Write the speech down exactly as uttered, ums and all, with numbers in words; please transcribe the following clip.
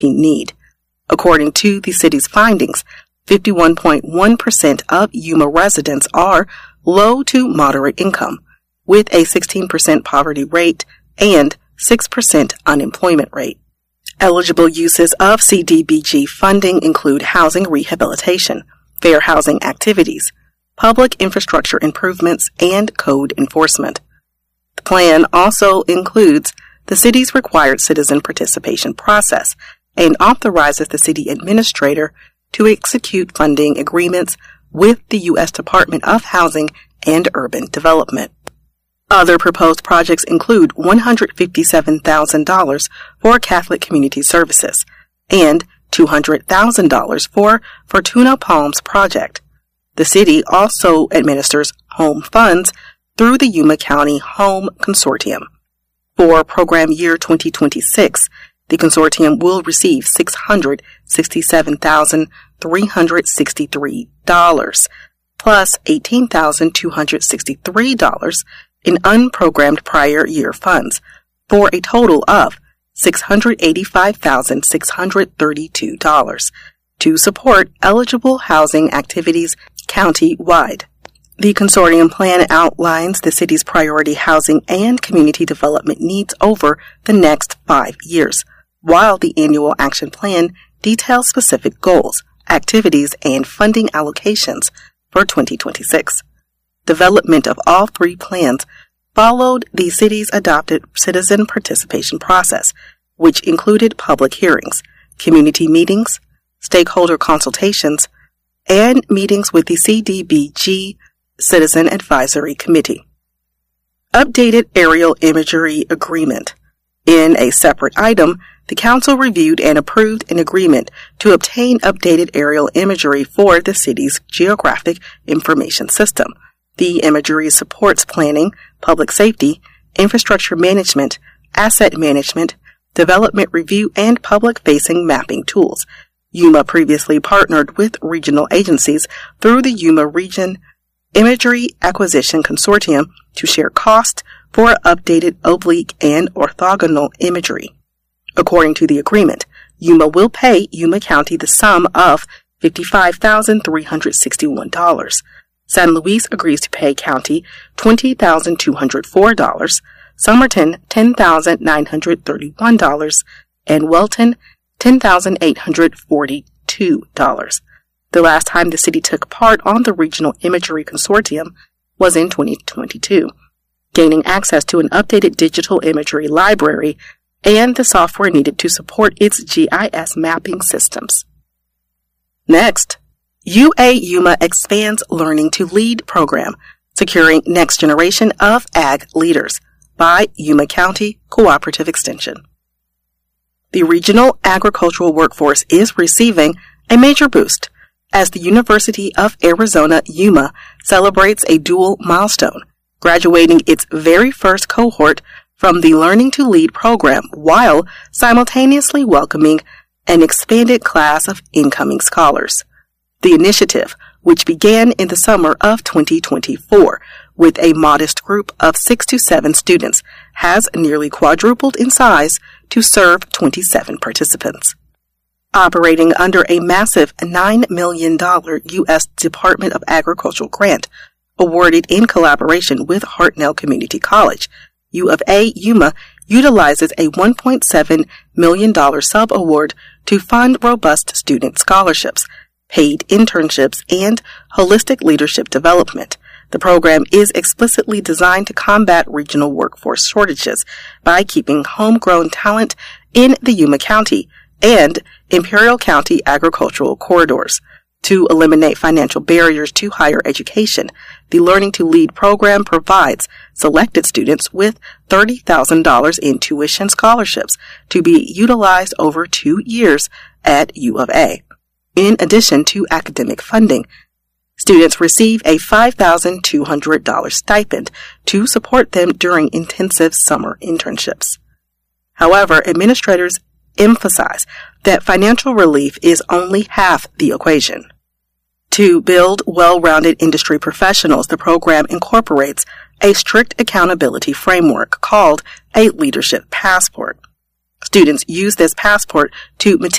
need. According to the city's findings, fifty-one point one percent of Yuma residents are low to moderate income, with a sixteen percent poverty rate and six percent unemployment rate. Eligible uses of C D B G funding include housing rehabilitation, fair housing activities, public infrastructure improvements, and code enforcement. The plan also includes the city's required citizen participation process and authorizes the city administrator to execute funding agreements with the U S Department of Housing and Urban Development. Other proposed projects include one hundred fifty-seven thousand dollars for Catholic Community Services and two hundred thousand dollars for Fortuna Palms Project. The city also administers home funds through the Yuma County Home Consortium. For program year twenty twenty-six, the consortium will receive six hundred sixty-seven thousand three hundred sixty-three dollars plus eighteen thousand two hundred sixty-three dollars in unprogrammed prior year funds for a total of six hundred eighty-five thousand six hundred thirty-two dollars to support eligible housing activities county-wide. The consortium plan outlines the city's priority housing and community development needs over the next five years, while the annual action plan details specific goals, activities, and funding allocations for twenty twenty-six. Development of all three plans followed the city's adopted citizen participation process, which included public hearings, community meetings, stakeholder consultations, and meetings with the C D B G Citizen Advisory Committee. Updated aerial imagery agreement. In a separate item, the council reviewed and approved an agreement to obtain updated aerial imagery for the city's geographic information system. The imagery supports planning, public safety, infrastructure management, asset management, development review, and public-facing mapping tools. Yuma previously partnered with regional agencies through the Yuma Region Imagery Acquisition Consortium to share costs for updated oblique and orthogonal imagery. According to the agreement, Yuma will pay Yuma County the sum of fifty-five thousand three hundred sixty-one dollars. San Luis agrees to pay County twenty thousand two hundred four dollars, Somerton ten thousand nine hundred thirty-one dollars, and Welton ten thousand eight hundred forty-two dollars. The last time the city took part on the Regional Imagery Consortium was in twenty twenty-two, gaining access to an updated digital imagery library and the software needed to support its G I S mapping systems. Next, U A Yuma expands Learning to Lead program, securing next generation of ag leaders by Yuma County Cooperative Extension. The regional agricultural workforce is receiving a major boost as the University of Arizona Yuma celebrates a dual milestone, graduating its very first cohort from the Learning to Lead program while simultaneously welcoming an expanded class of incoming scholars. The initiative, which began in the summer of twenty twenty-four with a modest group of six to seven students, has nearly quadrupled in size to serve twenty-seven participants. Operating under a massive nine million dollars U S Department of Agriculture grant awarded in collaboration with Hartnell Community College, U of A Yuma utilizes a one point seven million dollars sub-award to fund robust student scholarships, paid internships, and holistic leadership development. The program is explicitly designed to combat regional workforce shortages by keeping homegrown talent in the Yuma County and Imperial County agricultural corridors. To eliminate financial barriers to higher education, the Learning to Lead program provides selected students with thirty thousand dollars in tuition scholarships to be utilized over two years at U of A. In addition to academic funding, students receive a five thousand two hundred dollars stipend to support them during intensive summer internships. However, administrators emphasize that financial relief is only half the equation. To build well-rounded industry professionals, the program incorporates a strict accountability framework called a leadership passport. Students use this passport to meticulously